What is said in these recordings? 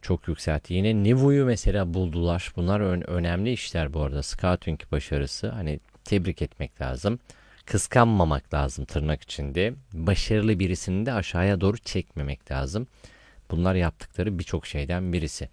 çok yükseltti. Yine Nivu'yu mesela buldular. Bunlar önemli işler bu arada. Scouting başarısı. Hani tebrik etmek lazım. Kıskanmamak lazım tırnak içinde. Başarılı birisini de aşağıya doğru çekmemek lazım. Bunlar yaptıkları birçok şeyden birisi.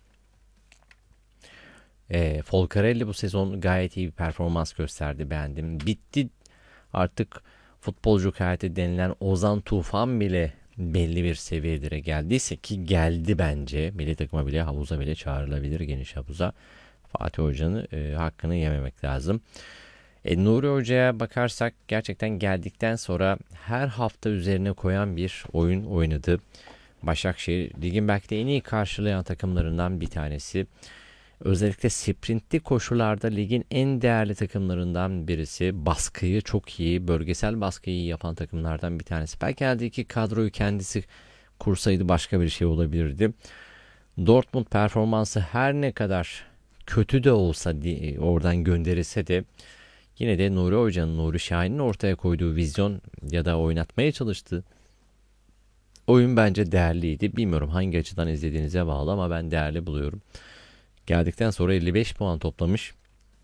Folcarelli bu sezon gayet iyi bir performans gösterdi. Beğendim. Bitti artık futbolcu hayatı denilen Ozan Tufan bile belli bir seviyelere geldiyse ki geldi bence. Milli takıma bile havuza bile çağrılabilir, geniş havuza. Fatih Hoca'nın hakkını yememek lazım. Nuri Hoca'ya bakarsak gerçekten geldikten sonra her hafta üzerine koyan bir oyun oynadı. Başakşehir ligin belki de en iyi karşılayan takımlarından bir tanesi. Özellikle sprintli koşularda ligin en değerli takımlarından birisi. Baskıyı çok iyi, bölgesel baskıyı iyi yapan takımlardan bir tanesi. Belki eldeki kadroyu kendisi kursaydı başka bir şey olabilirdi. Dortmund performansı her ne kadar kötü de olsa oradan gönderilse de yine de Nuri Hoca'nın, Nuri Şahin'in ortaya koyduğu vizyon ya da oynatmaya çalıştığı oyun bence değerliydi. Bilmiyorum hangi açıdan izlediğinize bağlı ama ben değerli buluyorum. Geldikten sonra 55 puan toplamış.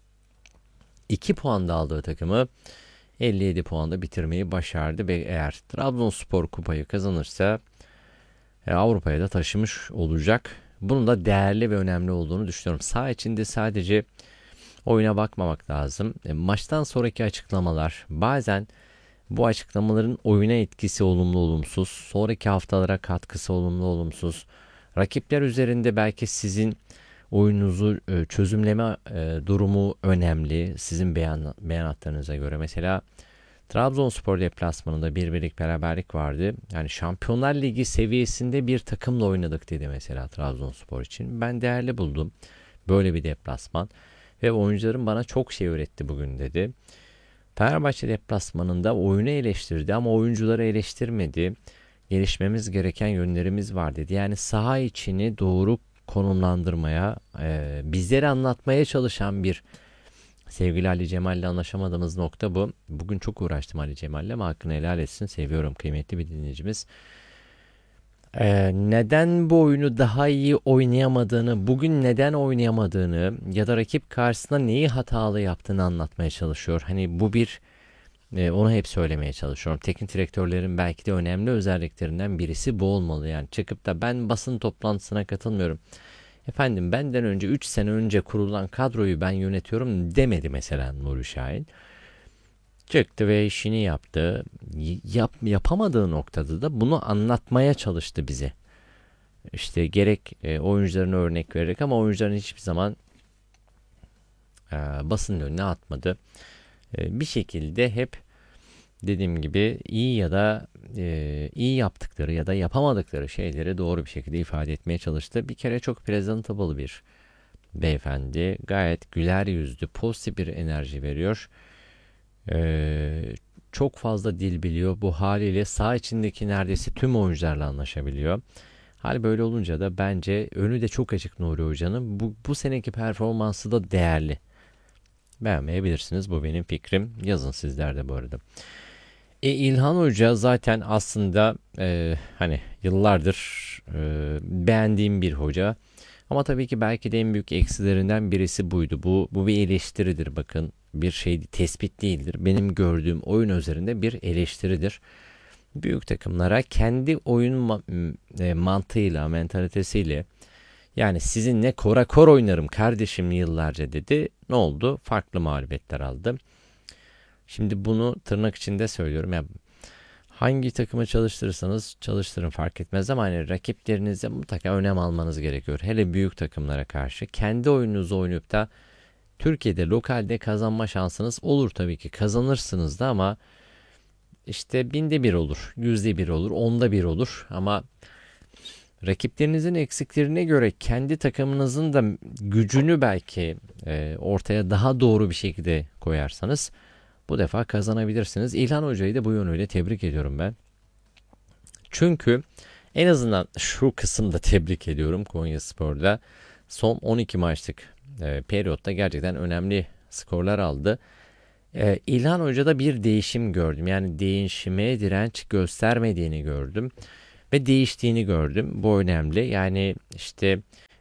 2 puan da aldığı takımı 57 puanda bitirmeyi başardı ve eğer Trabzonspor kupayı kazanırsa Avrupa'ya da taşımış olacak. Bunun da değerli ve önemli olduğunu düşünüyorum. Saha içinde sadece oyuna bakmamak lazım. Maçtan sonraki açıklamalar bazen bu açıklamaların oyuna etkisi olumlu olumsuz, sonraki haftalara katkısı olumlu olumsuz. Rakipler üzerinde belki sizin oyununuzu çözümleme durumu önemli. Sizin beyanatlarınıza göre. Mesela Trabzonspor deplasmanında bir birlik beraberlik vardı. Yani Şampiyonlar Ligi seviyesinde bir takımla oynadık dedi mesela Trabzonspor için. Ben değerli buldum böyle bir deplasman. Ve oyuncularım bana çok şey öğretti bugün dedi. Fenerbahçe deplasmanında oyunu eleştirdi ama oyuncuları eleştirmedi. Gelişmemiz gereken yönlerimiz var dedi. Yani saha içini doğru konumlandırmaya, bizleri anlatmaya çalışan bir sevgili Ali Cemal'le anlaşamadığımız nokta bu. Bugün çok uğraştım Ali Cemal'le ama hakkını helal etsin. Seviyorum, kıymetli bir dinleyicimiz. Neden bu oyunu daha iyi oynayamadığını, bugün neden oynayamadığını ya da rakip karşısında neyi hatalı yaptığını anlatmaya çalışıyor. Hani bu bir onu hep söylemeye çalışıyorum. Teknik direktörlerin belki de önemli özelliklerinden birisi bu olmalı. Yani çıkıp da ben basın toplantısına katılmıyorum. Efendim benden önce 3 sene önce kurulan kadroyu ben yönetiyorum demedi mesela Nuri Şahin. Çıktı ve işini yaptı. Yapamadığı noktada da bunu anlatmaya çalıştı bize. İşte gerek oyuncularına örnek vererek ama oyuncuların hiçbir zaman basının önüne atmadı. Bir şekilde hep dediğim gibi iyi ya da iyi yaptıkları ya da yapamadıkları şeyleri doğru bir şekilde ifade etmeye çalıştı. Bir kere çok presentable bir beyefendi. Gayet güler yüzlü, pozitif bir enerji veriyor. Çok fazla dil biliyor. Bu haliyle saha içindeki neredeyse tüm oyuncularla anlaşabiliyor. Hal böyle olunca da bence önü de çok açık Nuri Hoca'nın. Bu seneki performansı da değerli. Beğenmeyebilirsiniz. Bu benim fikrim. Yazın sizler de bu arada. İlhan Hoca zaten aslında hani yıllardır beğendiğim bir hoca. Ama tabii ki belki de en büyük eksilerinden birisi buydu. Bu bir eleştiridir bakın. Bir şey tespit değildir. Benim gördüğüm oyun üzerinde bir eleştiridir. Büyük takımlara kendi oyun mantığıyla, mentalitesiyle yani sizinle kora oynarım kardeşim yıllarca dedi. Ne oldu? Farklı mağlubiyetler aldı. Şimdi bunu tırnak içinde söylüyorum. Yani hangi takımı çalıştırırsanız çalıştırın fark etmez ama hani rakiplerinize mutlaka önem almanız gerekiyor. Hele büyük takımlara karşı kendi oyununuzu oynayıp da Türkiye'de lokalde kazanma şansınız olur tabii ki. Kazanırsınız da ama işte binde bir olur, yüzde bir olur, onda bir olur ama rakiplerinizin eksiklerine göre kendi takımınızın da gücünü belki ortaya daha doğru bir şekilde koyarsanız bu defa kazanabilirsiniz. İlhan Hoca'yı da bu yönüyle tebrik ediyorum ben. Çünkü en azından şu kısımda tebrik ediyorum Konyaspor'da. Son 12 maçlık periyotta gerçekten önemli skorlar aldı. İlhan Hoca'da bir değişim gördüm. Yani değişime direnç göstermediğini gördüm. Ve değiştiğini gördüm. Bu önemli. Yani işte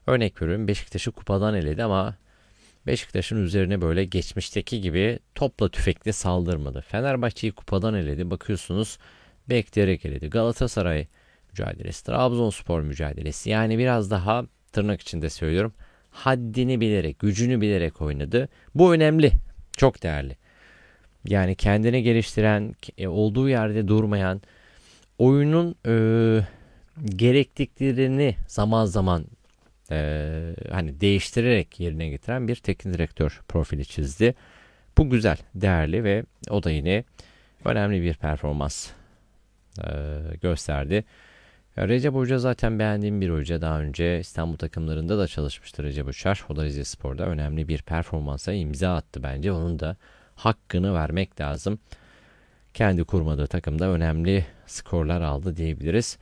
Örnek veriyorum, Beşiktaş'ı kupadan eledi ama Beşiktaş'ın üzerine böyle geçmişteki gibi topla tüfekle saldırmadı. Fenerbahçe'yi kupadan eledi. Bakıyorsunuz bekleyerek eledi. Galatasaray mücadelesi, Trabzonspor mücadelesi. Yani biraz daha, tırnak içinde söylüyorum, haddini bilerek, gücünü bilerek oynadı. Bu önemli. Çok değerli. Yani kendini geliştiren, olduğu yerde durmayan, oyunun gerektiklerini zaman zaman hani değiştirerek yerine getiren bir teknik direktör profili çizdi. Bu güzel, değerli ve o da yine önemli bir performans gösterdi. Recep Hoca zaten beğendiğim bir hoca. Daha önce İstanbul takımlarında da çalışmıştı Recep Uçar. O da Rizespor'da önemli bir performansa imza attı bence. Onun da hakkını vermek lazım. Kendi kurmadığı takımda önemli skorlar aldı diyebiliriz.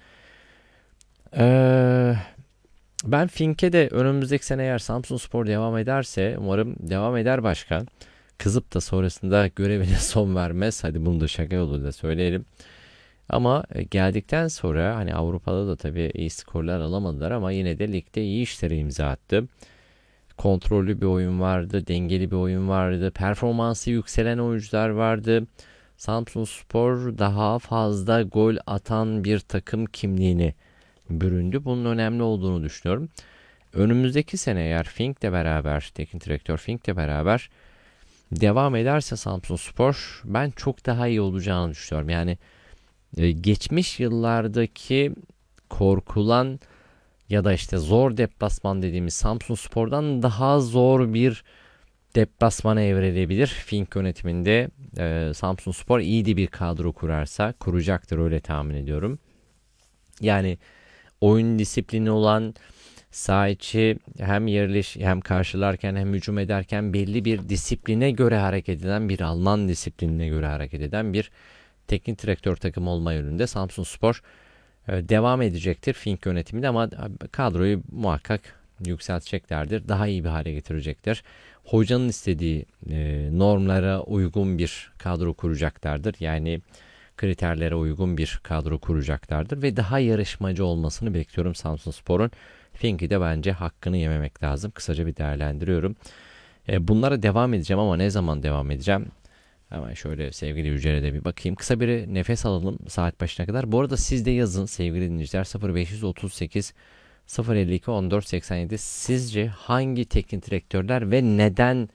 Ben Fink'e de önümüzdeki sene eğer Samsunspor devam ederse, umarım devam eder başkan. Kızıp da sonrasında görevine son vermez. Hadi bunu da şaka yoluyla söyleyelim. Ama geldikten sonra hani Avrupa'da da tabii iyi skorlar alamadılar ama yine de ligde iyi işlere imza attı. Kontrollü bir oyun vardı, dengeli bir oyun vardı, performansı yükselen oyuncular vardı. Samsunspor daha fazla gol atan bir takım kimliğini büründü. Bunun önemli olduğunu düşünüyorum. Önümüzdeki sene eğer Fink'le beraber, teknik direktör Fink'le beraber devam ederse Samsunspor, ben çok daha iyi olacağını düşünüyorum. Yani geçmiş yıllardaki korkulan ya da işte zor deplasman dediğimiz Samsunspor'dan daha zor bir deplasmana evrilebilir. Fink yönetiminde Samsunspor iyi de bir kadro kurarsa, kuracaktır öyle tahmin ediyorum. Yani oyun disiplini olan, saha içi hem yerleş hem karşılarken hem hücum ederken belli bir disipline göre hareket eden, bir Alman disiplinine göre hareket eden bir teknik direktör takımı olma yönünde Samsunspor devam edecektir Fink yönetiminde ama kadroyu muhakkak yükselteceklerdir. Daha iyi bir hale getirecektir. Hocanın istediği normlara uygun bir kadro kuracaklardır. Yani kriterlere uygun bir kadro kuracaklardır ve daha yarışmacı olmasını bekliyorum Samsunspor'un. Fink'i de bence hakkını yememek lazım. Kısaca bir değerlendiriyorum. Bunlara devam edeceğim ama ne zaman devam edeceğim? Hemen şöyle sevgili Yücel'e de bir bakayım. Kısa bir nefes alalım saat başına kadar. Bu arada siz de yazın sevgili dinleyiciler, 0538 052 1487. Sizce hangi teknik direktörler ve neden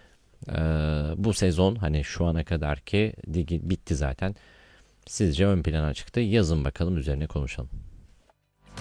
bu sezon, hani şu ana kadar ki ligi bitti zaten, sizce ön plana çıktı? Yazın bakalım, üzerine konuşalım.